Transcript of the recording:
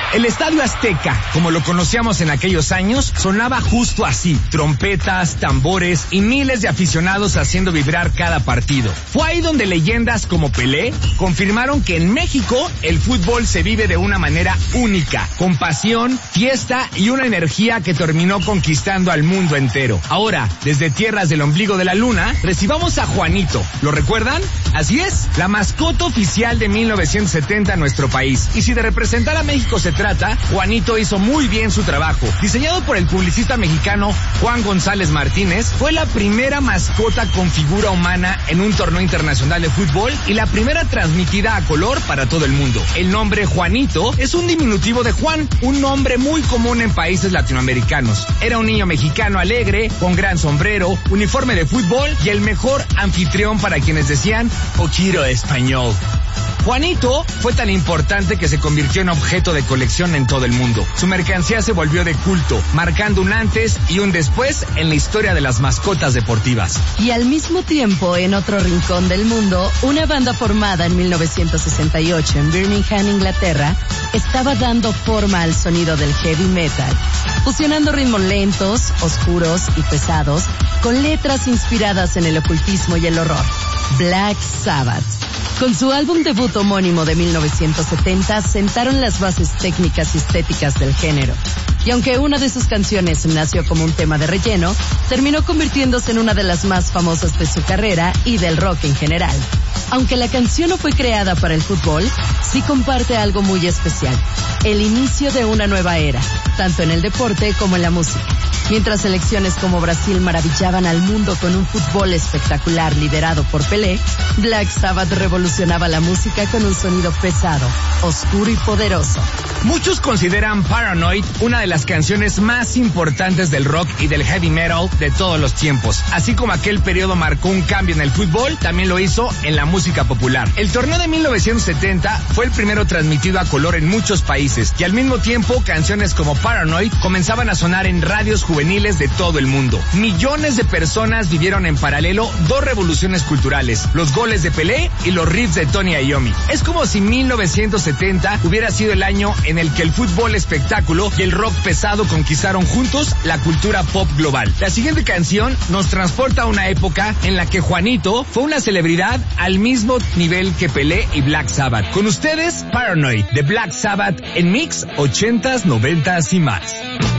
El Estadio Azteca, como lo conocíamos en aquellos años, sonaba justo así: trompetas, tambores y miles de aficionados haciendo vibrar cada partido. Fue ahí donde leyendas como Pelé confirmaron que en México el fútbol se vive de una manera única, con pasión, fiesta y una energía que terminó conquistando al mundo entero. Ahora, desde tierras del ombligo de la luna, recibamos a Juanito. ¿Lo recuerdan? Así es, la mascota oficial de 1970 en nuestro país. Y si de representar a México se trata, Juanito hizo muy bien su trabajo. Diseñado por el publicista mexicano Juan González Martínez, fue la primera mascota con figura humana en un torneo internacional de fútbol y la primera transmitida a color para todo el mundo. El nombre Juanito es un diminutivo de Juan, un nombre muy común en países latinoamericanos. Era un niño mexicano alegre, con gran sombrero, uniforme de fútbol y el mejor anfitrión para quienes decían poquito español. Juanito fue tan importante que se convirtió en objeto de colección en todo el mundo. Su mercancía se volvió de culto, marcando un antes y un después en la historia de las mascotas deportivas. Y al mismo tiempo, en otro rincón del mundo, una banda formada en 1968 en Birmingham, Inglaterra, estaba dando forma al sonido del heavy metal, fusionando ritmos lentos, oscuros y pesados, con letras inspiradas en el ocultismo y el horror. Black Sabbath. Con su álbum debut homónimo de 1970, sentaron las bases técnicas y estéticas del género. Y aunque una de sus canciones nació como un tema de relleno, terminó convirtiéndose en una de las más famosas de su carrera y del rock en general. Aunque la canción no fue creada para el fútbol, sí comparte algo muy especial: el inicio de una nueva era, tanto en el deporte como en la música. Mientras selecciones como Brasil maravillaban al mundo con un fútbol espectacular liderado por Pelé, Black Sabbath revolucionaba la música con un sonido pesado, oscuro y poderoso. Muchos consideran Paranoid una de las canciones más importantes del rock y del heavy metal de todos los tiempos. Así como aquel periodo marcó un cambio en el fútbol, también lo hizo en la música popular. El torneo de 1970 fue el primero transmitido a color en muchos países y al mismo tiempo canciones como Paranoid comenzaban a sonar en radios juveniles de todo el mundo. Millones de personas vivieron en paralelo dos revoluciones culturales: los goles de Pelé y los riffs de Tony Iommi. Es como si 1970 hubiera sido el año en el que el fútbol espectáculo y el rock pesado conquistaron juntos la cultura pop global. La siguiente canción nos transporta a una época en la que Juanito fue una celebridad al mismo nivel que Pelé y Black Sabbath. Con ustedes, Paranoid de Black Sabbath en Mix 80s, 90s y más.